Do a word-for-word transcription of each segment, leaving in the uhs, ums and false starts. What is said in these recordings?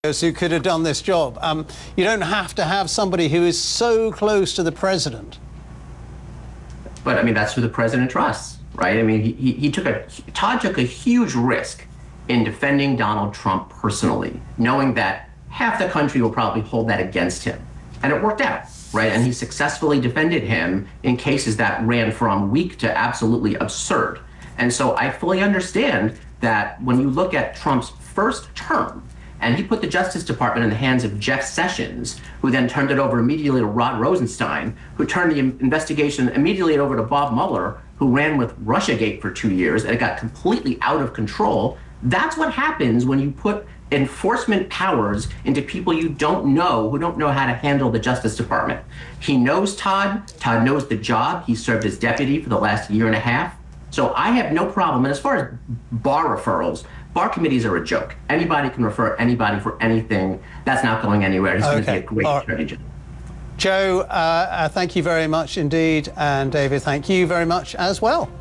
who could have done this job. Um, you don't have to have somebody who is so close to the president. But I mean, that's who the president trusts, right? I mean, he, he, he took a, Todd took a huge risk in defending Donald Trump personally, knowing that half the country will probably hold that against him. And it worked out, right? And he successfully defended him in cases that ran from weak to absolutely absurd. And so I fully understand that when you look at Trump's first term, and he put the Justice Department in the hands of Jeff Sessions, who then turned it over immediately to Rod Rosenstein, who turned the investigation immediately over to Bob Mueller, who ran with Russiagate for two years, and it got completely out of control. That's what happens when you put enforcement powers into people you don't know, who don't know how to handle the Justice Department. He knows Todd. Todd knows the job. He served as deputy for the last year and a half. So I have no problem. And as far as bar referrals, bar committees are a joke. Anybody can refer anybody for anything. That's not going anywhere. He's okay. Going to be a great right. attorney general. Joe, uh, uh, thank you very much indeed. And David, thank you very much as well.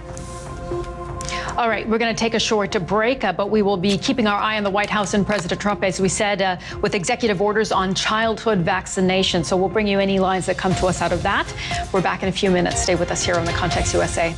All right, we're going to take a short break, uh, but we will be keeping our eye on the White House and President Trump, as we said, uh, with executive orders on childhood vaccination. So we'll bring you any lines that come to us out of that. We're back in a few minutes. Stay with us here on the Context U S A.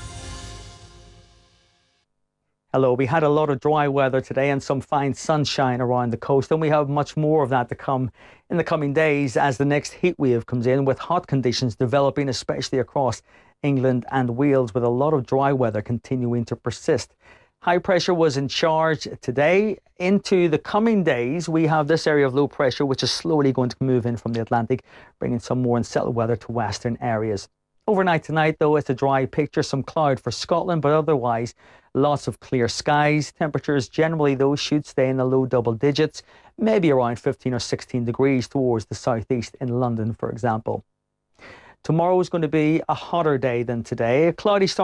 Hello, we had a lot of dry weather today and some fine sunshine around the coast, and we have much more of that to come in the coming days as the next heat wave comes in, with hot conditions developing, especially across England and Wales, with a lot of dry weather continuing to persist. High pressure was in charge today. Into the coming days, we have this area of low pressure, which is slowly going to move in from the Atlantic, bringing some more unsettled weather to western areas. Overnight tonight, though, it's a dry picture, some cloud for Scotland, but otherwise lots of clear skies. Temperatures generally, though, should stay in the low double digits, maybe around fifteen or sixteen degrees towards the southeast in London, for example. Tomorrow is going to be a hotter day than today. A cloudy start